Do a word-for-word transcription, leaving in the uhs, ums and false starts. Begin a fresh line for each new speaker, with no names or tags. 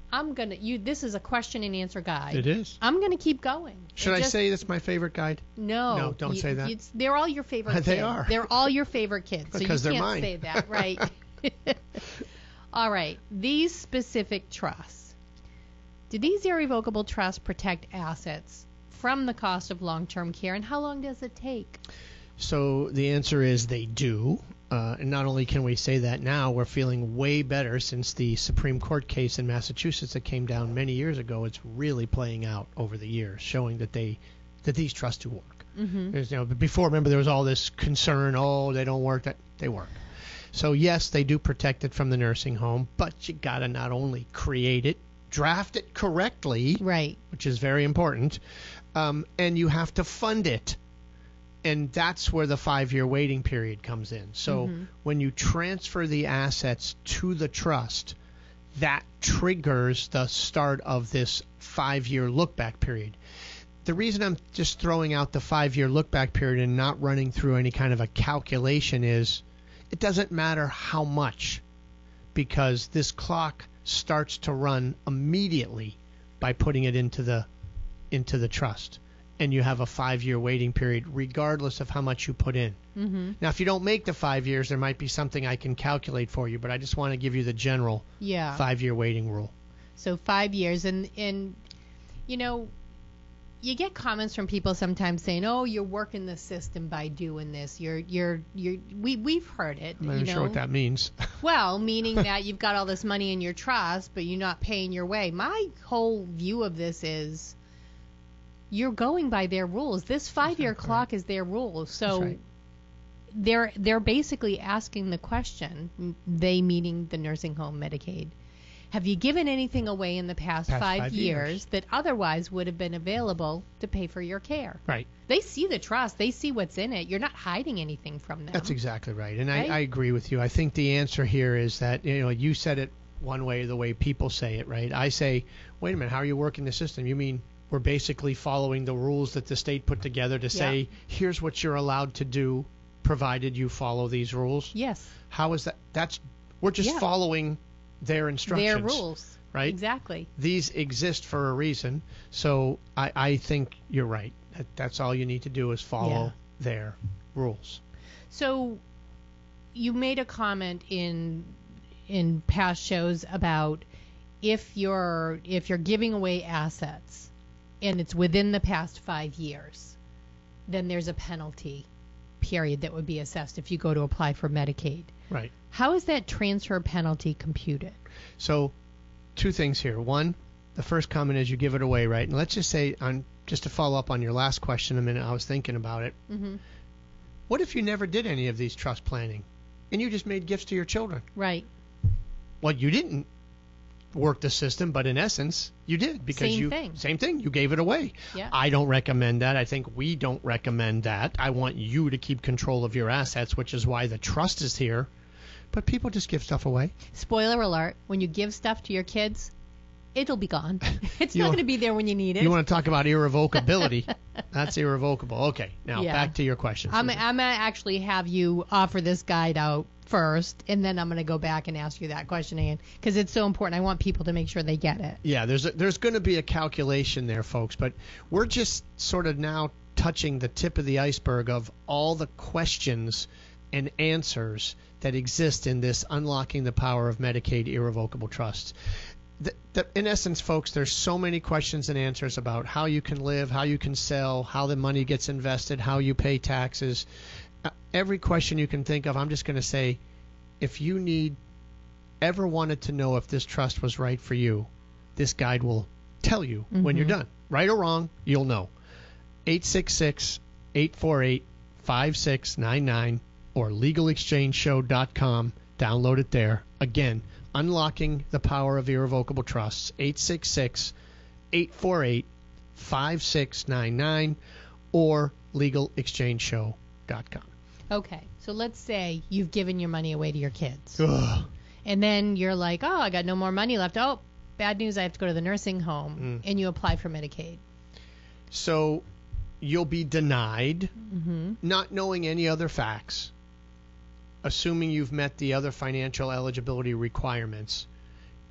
I'm going to, you. This is a question and answer guide.
It is.
I'm going to keep going.
Should
It
I
just,
say that's my favorite guide?
No.
No, don't
you,
say that.
It's, they're all your favorite kids.
They are.
They're all your favorite kids.
Because
so you
they're
can't
mine.
say that, right? All right. These specific trusts. Do these irrevocable trusts protect assets from the cost of long-term care, and how long does it take?
So the answer is they do. Uh, and not only can we say that now, we're feeling way better since the Supreme Court case in Massachusetts that came down many years ago. It's really playing out over the years, showing that they that these trusts do work.
Mm-hmm.
There's, you know, but before, remember, there was all this concern, oh, they don't work. That they work. So yes, they do protect it from the nursing home, but you got to not only create it, draft it correctly,
right,
which is very important, um, and you have to fund it. And that's where the five-year waiting period comes in. So
mm-hmm.
when you transfer the assets to the trust, that triggers the start of this five-year look-back period. The reason I'm just throwing out the five-year look-back period and not running through any kind of a calculation is it doesn't matter how much, because this clock starts to run immediately by putting it into the into the trust. And you have a five-year waiting period regardless of how much you put in.
Mm-hmm.
Now, if you don't make the five years, there might be something I can calculate for you, but I just want to give you the general
yeah.
five-year waiting rule.
So five years. And, and, you know, you get comments from people sometimes saying, oh, you're working the system by doing this. You're, you're, you're, we, we've heard it.
I'm not
you
even
know?
sure what that means.
Well, meaning that you've got all this money in your trust, but you're not paying your way. My whole view of this is, you're going by their rules. This five-year
Exactly.
clock is their rules. So
right.
they're they're basically asking the question, they meaning the nursing home Medicaid, have you given anything away in the past,
Past
five,
five
years,
years.
that otherwise would have been available to pay for your care?
Right.
They see the trust. They see what's in it. You're not hiding anything from them.
That's exactly right. And
Right?
I, I agree with you. I think the answer here is that, you know, you said it one way, the way people say it, right? I say, wait a minute, how are you working the system? You mean we're basically following the rules that the state put together to say,
Yeah.
here's what you're allowed to do, provided you follow these rules?
Yes.
How is that? That's we're just
Yeah.
following their instructions.
Their rules.
Right?
Exactly.
These exist for a reason. So I, I think you're right. That, that's all you need to do is follow
Yeah.
their rules.
So you made a comment in in past shows about if you're if you're giving away assets and it's within the past five years, then there's a penalty period that would be assessed if you go to apply for Medicaid.
Right.
How is that transfer penalty computed?
So two things here. One, the first comment is you give it away, right? And let's just say, on just to follow up on your last question a minute, I was thinking about it.
Mm-hmm.
What if you never did any of these trust planning and you just made gifts to your children?
Right.
Well, you didn't work the system, but in essence, you did because
Same
you
thing.
same thing. You gave it away.
Yeah.
I don't recommend that. I think we don't recommend that. I want you to keep control of your assets, which is why the trust is here. But people just give stuff away.
Spoiler alert, when you give stuff to your kids, it'll be gone. It's
You
not
want-
going to be there when you need it.
You want to talk about irrevocability? That's irrevocable. Okay, now
Yeah.
back to your question.
I'm,
Susan.
I'm going to actually have you offer this guide out first, and then I'm going to go back and ask you that question again, because it's so important. I want people to make sure they get it.
Yeah, there's a, there's going to be a calculation there, folks, but we're just sort of now touching the tip of the iceberg of all the questions and answers that exist in this Unlocking the Power of Medicaid Irrevocable Trusts. The, the, in essence, folks, there's so many questions and answers about how you can live, how you can sell, how the money gets invested, how you pay taxes. Uh, every question you can think of, I'm just going to say, if you need ever wanted to know if this trust was right for you, this guide will tell you when you're
Mhm.
done. Right or wrong, you'll know. eight six six, eight four eight, five six nine nine or legal exchange show dot com. Download it there. Again, Unlocking the Power of Irrevocable Trusts, eight six six, eight four eight, five six nine nine or legal exchange show dot com.
Okay, so let's say you've given your money away to your kids.
Ugh.
And then you're like, oh, I got no more money left. Oh, bad news, I have to go to the nursing home.
Mm.
And you apply for Medicaid.
So you'll be denied,
Mm-hmm.
not knowing any other facts, assuming you've met the other financial eligibility requirements.